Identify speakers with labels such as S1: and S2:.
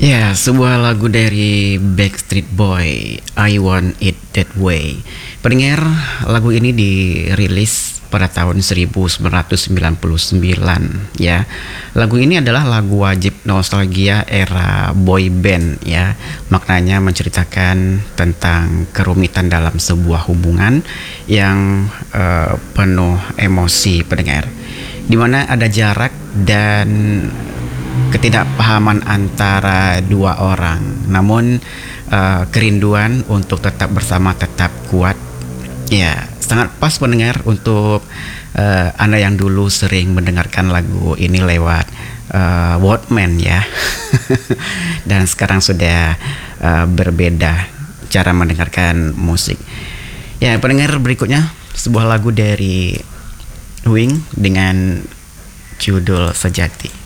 S1: Ya, sebuah lagu dari Backstreet Boy, I Want It That Way. Pendengar, lagu ini dirilis pada tahun 1999 ya. Lagu ini adalah lagu wajib nostalgia era boy band ya. Maknanya menceritakan tentang kerumitan dalam sebuah hubungan yang penuh emosi pendengar. Di mana ada jarak dan ketidakpahaman antara dua orang, namun kerinduan untuk tetap bersama tetap kuat. Ya, sangat pas pendengar untuk Anda yang dulu sering mendengarkan lagu ini lewat Walkman ya. Dan sekarang sudah berbeda cara mendengarkan musik. Ya, pendengar, berikutnya sebuah lagu dari Wing dengan judul Sejati.